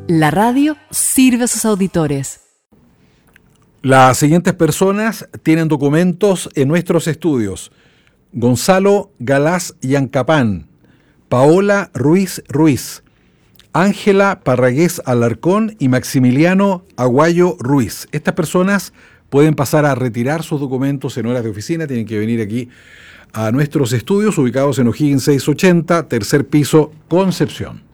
La radio sirve a sus auditores. Las siguientes personas tienen documentos en nuestros estudios: Gonzalo Galás Yancapán, Paola Ruiz Ruiz, Ángela Parragués Alarcón y Maximiliano Aguayo Ruiz. Estas personas pueden pasar a retirar sus documentos en horas de oficina, tienen que venir aquí a nuestros estudios ubicados en O'Higgins 680, tercer piso, Concepción.